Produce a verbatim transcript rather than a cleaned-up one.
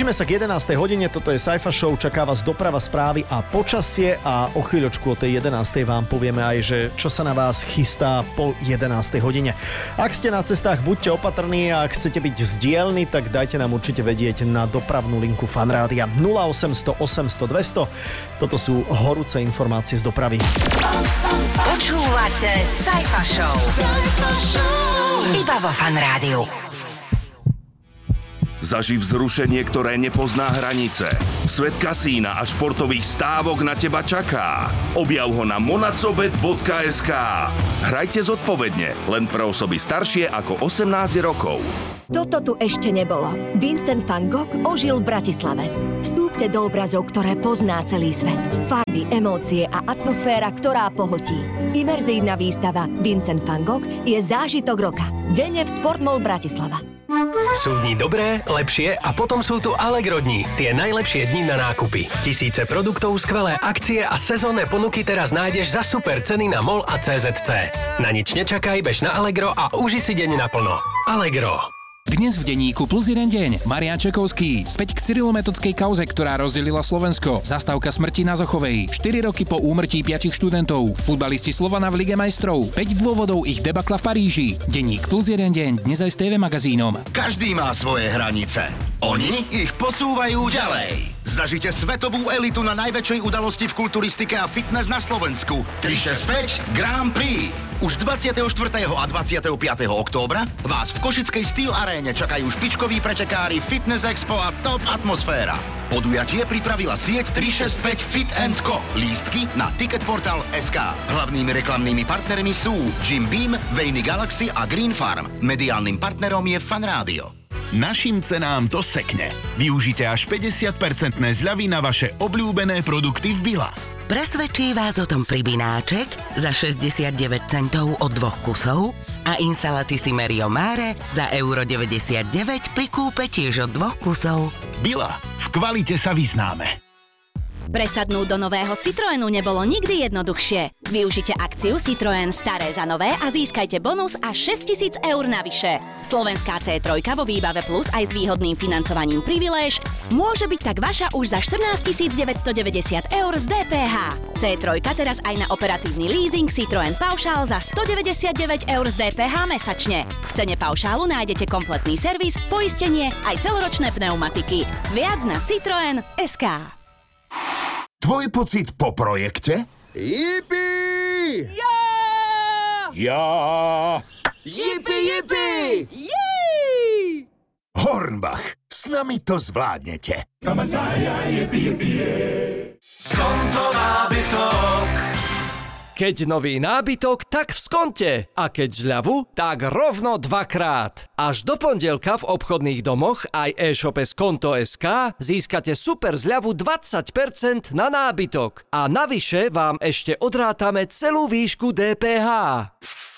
Blížime sa k jedenástej hodine, toto je Saifa Show, čaká vás doprava, správy a počasie a o chvíľočku o tej jedenástej vám povieme aj, že čo sa na vás chystá po jedenástej hodine. Ak ste na cestách, buďte opatrní a ak chcete byť zdielni, tak dajte nám určite vedieť na dopravnú linku Fanrádia nula osemsto osemsto dvesto. Toto sú horúce informácie z dopravy. Počúvate Saifa Show. Iba vo Fanrádiu. Zaži vzrušenie, ktoré nepozná hranice. Svet kasína a športových stávok na teba čaká. Objav ho na monacobet bodka es ká. Hrajte zodpovedne, len pre osoby staršie ako osemnásť rokov. Toto tu ešte nebolo. Vincent van Gogh ožil v Bratislave. Vstúpte do obrazov, ktoré pozná celý svet. Farby, emócie a atmosféra, ktorá pohltí. Imerzívna výstava Vincent van Gogh je zážitok roka. Denne v Sportmall Bratislava. Sú dni dobré, lepšie a potom sú tu Allegro dni. Tie najlepšie dni na nákupy. Tisíce produktov, skvelé akcie a sezónne ponuky teraz nájdeš za super ceny na MOL a cé zet cé. Na nič nečakaj, bež na Allegro a uži si deň naplno. Allegro. Dnes v denníku plus jeden deň. Marián Čekovský. Späť k cyrilometodskej kauze, ktorá rozdelila Slovensko. Zastávka smrti na Zochovej. štyri roky po úmrtí piatich študentov. Futbalisti Slovana v Lige majstrov. päť dôvodov ich debakla v Paríži. Denník plus jeden deň. Dnes aj s té vé magazínom. Každý má svoje hranice. Oni ich posúvajú ďalej. Zažite svetovú elitu na najväčšej udalosti v kulturistike a fitness na Slovensku. tristošesťdesiatpäť Grand Prix. Už dvadsiateho štvrtého a dvadsiateho piateho októbra vás v košickej Steel Aréne čakajú špičkoví pretekári, Fitness Expo a top atmosféra. Podujatie pripravila sieť tristošesťdesiatpäť Fit and Co. Lístky na ticketportal bodka es ká. Hlavnými reklamnými partnermi sú Jim Beam, Vejny Galaxy a Green Farm. Mediálnym partnerom je Fanrádio. Našim cenám to sekne. Využite až päťdesiat percent zľavy na vaše obľúbené produkty v Billa. Presvedčí vás o tom pribináček za šesťdesiatdeväť centov od dvoch kusov a Insalaty Simerio Mare za euro deväťdesiatdeväť pri kúpe tiež od dvoch kusov. Billa. V kvalite sa vyznáme. Presadnúť do nového Citroenu nebolo nikdy jednoduchšie. Využite akciu Citroen staré za nové a získajte bonus až šesťtisíc eur navyše. Slovenská cé tri vo výbave plus aj s výhodným financovaním Priviléž môže byť tak vaša už za štrnásťtisíc deväťstodeväťdesiat eur z dé pé há. cé tri teraz aj na operatívny leasing Citroen Paušál za stodeväťdesiatdeväť eur z dé pé há mesačne. V cene paušálu nájdete kompletný servis, poistenie aj celoročné pneumatiky. Viac na Citroen bodka es ká. Tvoj pocit po projekte? Yippie! Ja! Ja! Yippie, yippie! Jej! Hornbach, s nami to zvládnete. Skonto nábytok. Keď nový nábytok, tak v Skonte. A keď zľavu, tak rovno dvakrát. Až do pondelka v obchodných domoch aj e-shope Skonto bodka es ká získate super zľavu dvadsať percent na nábytok. A navyše vám ešte odrátame celú výšku dé pé há.